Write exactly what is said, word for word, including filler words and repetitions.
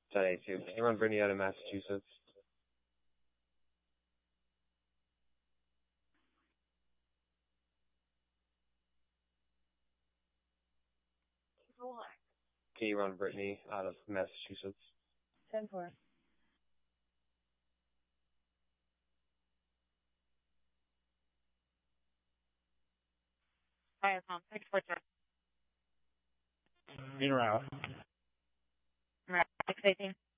ten eighty-two. Can you run Brittany out of Massachusetts? Can you run Brittany out of Massachusetts? ten four. Hi, Tom. Thanks for your In or out? six eighteen.